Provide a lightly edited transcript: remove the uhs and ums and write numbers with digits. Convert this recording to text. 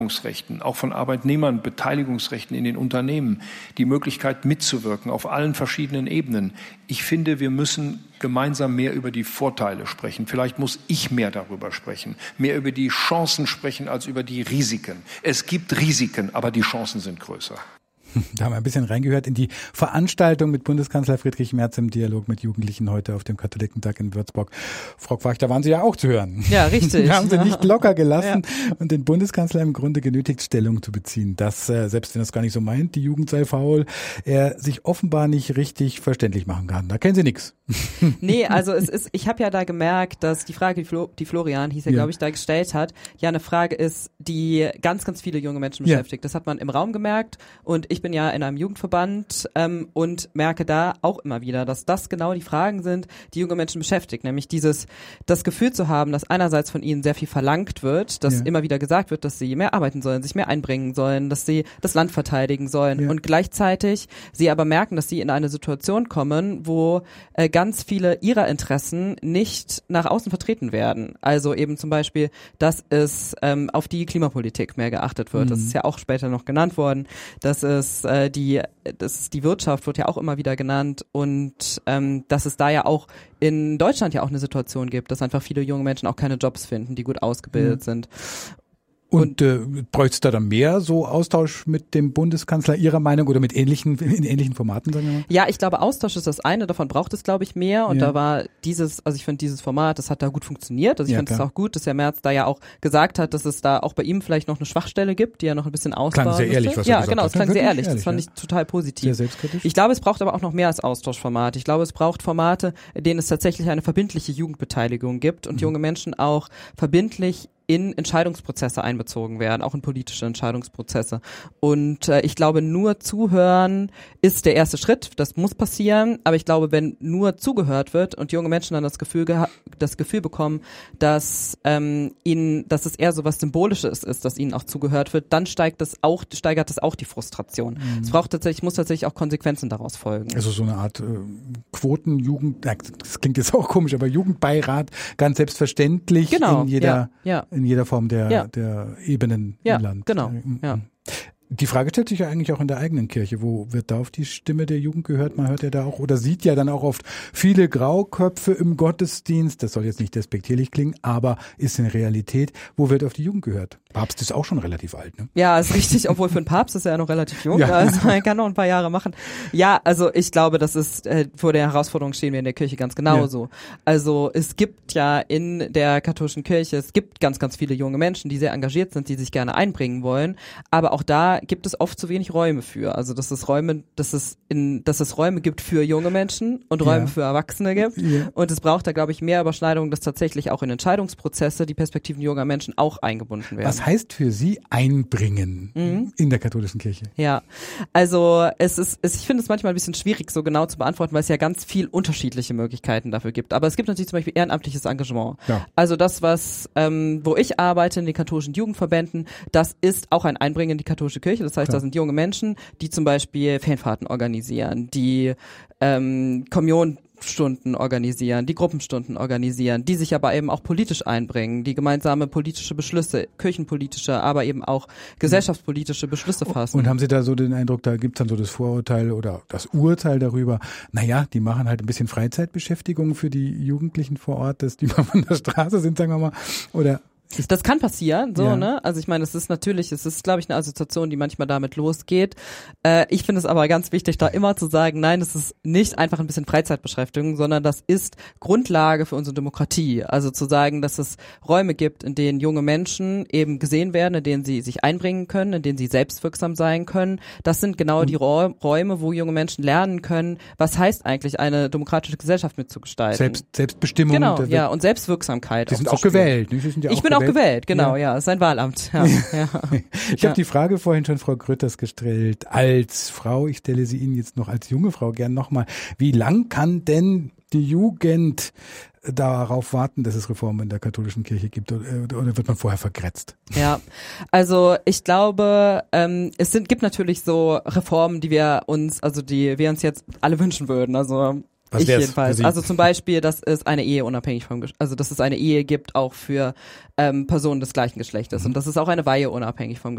auch von Arbeitnehmern, Beteiligungsrechten in den Unternehmen, die Möglichkeit mitzuwirken auf allen verschiedenen Ebenen. Ich finde, wir müssen gemeinsam mehr über die Vorteile sprechen. Vielleicht muss ich mehr darüber sprechen, mehr über die Chancen sprechen als über die Risiken. Es gibt Risiken, aber die Chancen sind größer. Da haben wir ein bisschen reingehört in die Veranstaltung mit Bundeskanzler Friedrich Merz im Dialog mit Jugendlichen heute auf dem Katholikentag in Würzburg. Frau Quach, da waren Sie ja auch zu hören. Ja, richtig. Da haben Sie nicht locker gelassen und den Bundeskanzler im Grunde genötigt, Stellung zu beziehen. Dass, selbst wenn er es gar nicht so meint, die Jugend sei faul, er sich offenbar nicht richtig verständlich machen kann. Da kennen Sie nichts. Nee, also ich habe ja da gemerkt, dass die Frage, die Florian hieß glaube ich, da gestellt hat, ja eine Frage ist, die ganz, ganz viele junge Menschen beschäftigt. Das hat man im Raum gemerkt und ich bin ja in einem Jugendverband und merke da auch immer wieder, dass das genau die Fragen sind, die junge Menschen beschäftigt. Nämlich das Gefühl zu haben, dass einerseits von ihnen sehr viel verlangt wird, dass immer wieder gesagt wird, dass sie mehr arbeiten sollen, sich mehr einbringen sollen, dass sie das Land verteidigen sollen und gleichzeitig sie aber merken, dass sie in eine Situation kommen, wo ganz viele ihrer Interessen nicht nach außen vertreten werden. Also eben zum Beispiel, dass es auf die Klimapolitik mehr geachtet wird. Das ist ja auch später noch genannt worden. Dass es die Wirtschaft wird ja auch immer wieder genannt und dass es da ja auch in Deutschland ja auch eine Situation gibt, dass einfach viele junge Menschen auch keine Jobs finden, die gut ausgebildet sind. Und bräuchte es da dann mehr so Austausch mit dem Bundeskanzler Ihrer Meinung oder in ähnlichen Formaten, sagen wir mal? Ja, ich glaube, Austausch ist das eine, davon braucht es, glaube ich, mehr. Und da war ich finde dieses Format, das hat da gut funktioniert. Also ich finde es auch gut, dass Herr Merz da ja auch gesagt hat, dass es da auch bei ihm vielleicht noch eine Schwachstelle gibt, die er noch ein bisschen ausbauen müsste. Klang sehr ehrlich, was er gesagt hat. Ja, genau, es klang sehr ehrlich. Das fand ich total positiv. Sehr selbstkritisch. Ich glaube, es braucht aber auch noch mehr als Austauschformat. Ich glaube, es braucht Formate, in denen es tatsächlich eine verbindliche Jugendbeteiligung gibt und junge Menschen auch verbindlich in Entscheidungsprozesse einbezogen werden, auch in politische Entscheidungsprozesse. Und ich glaube, nur zuhören ist der erste Schritt, das muss passieren, aber ich glaube, wenn nur zugehört wird und junge Menschen dann das Gefühl bekommen, dass dass es eher so was Symbolisches ist, dass ihnen auch zugehört wird, dann steigert das auch die Frustration. Es muss tatsächlich auch Konsequenzen daraus folgen. Also so eine Art Quotenjugend, das klingt jetzt auch komisch, aber Jugendbeirat, ganz selbstverständlich in jeder Form der Ebenen im Land. Genau. Ja. Die Frage stellt sich ja eigentlich auch in der eigenen Kirche. Wo wird da auf die Stimme der Jugend gehört? Man hört ja da auch oder sieht ja dann auch oft viele Grauköpfe im Gottesdienst. Das soll jetzt nicht despektierlich klingen, aber ist in Realität. Wo wird auf die Jugend gehört? Papst ist auch schon relativ alt, ne? Ja, ist richtig. Obwohl für einen Papst ist er ja noch relativ jung. Also er kann noch ein paar Jahre machen. Ja, also ich glaube, das ist vor der Herausforderung stehen wir in der Kirche ganz genauso. Also es gibt ja in der katholischen Kirche, es gibt ganz, ganz viele junge Menschen, die sehr engagiert sind, die sich gerne einbringen wollen. Aber auch da gibt es oft zu wenig Räume für. Also dass es Räume gibt für junge Menschen und Räume für Erwachsene gibt. Ja. Und es braucht da, glaube ich, mehr Überschneidung, dass tatsächlich auch in Entscheidungsprozesse die Perspektiven junger Menschen auch eingebunden werden. Was heißt für Sie einbringen in der katholischen Kirche? Ja, also ich finde es manchmal ein bisschen schwierig, so genau zu beantworten, weil es ja ganz viel unterschiedliche Möglichkeiten dafür gibt. Aber es gibt natürlich zum Beispiel ehrenamtliches Engagement. Ja. Also das, wo ich arbeite in den katholischen Jugendverbänden, das ist auch ein Einbringen in die katholische Kirche. Das heißt, da sind junge Menschen, die zum Beispiel Fanfahrten organisieren, die Kommunionstunden organisieren, die Gruppenstunden organisieren, die sich aber eben auch politisch einbringen, die gemeinsame politische Beschlüsse, kirchenpolitische, aber eben auch gesellschaftspolitische Beschlüsse fassen. Und haben Sie da so den Eindruck, da gibt's dann so das Vorurteil oder das Urteil darüber, die machen halt ein bisschen Freizeitbeschäftigung für die Jugendlichen vor Ort, dass die mal von der Straße sind, sagen wir mal, oder... Das kann passieren, ne? Also ich meine, es ist, glaube ich, eine Assoziation, die manchmal damit losgeht. Ich finde es aber ganz wichtig, da immer zu sagen, nein, es ist nicht einfach ein bisschen Freizeitbeschäftigung, sondern das ist Grundlage für unsere Demokratie. Also zu sagen, dass es Räume gibt, in denen junge Menschen eben gesehen werden, in denen sie sich einbringen können, in denen sie selbstwirksam sein können. Das sind genau die Räume, wo junge Menschen lernen können, was heißt eigentlich eine demokratische Gesellschaft mitzugestalten. Selbstbestimmung. Genau, ja, und Selbstwirksamkeit. Sie sind auch gewählt. Ich bin auch gewählt, genau, ja, ist ein Wahlamt. Ja. Ich habe die Frage vorhin schon Frau Grütters gestellt, als Frau, ich stelle sie Ihnen jetzt noch als junge Frau gern nochmal, wie lang kann denn die Jugend darauf warten, dass es Reformen in der katholischen Kirche gibt oder wird man vorher vergrätzt? Ja, also ich glaube, gibt natürlich so Reformen, die wir uns jetzt alle wünschen würden, also ich jedenfalls. Also zum Beispiel, dass es eine Ehe dass es eine Ehe gibt auch für Personen des gleichen Geschlechtes und dass es auch eine Weihe unabhängig vom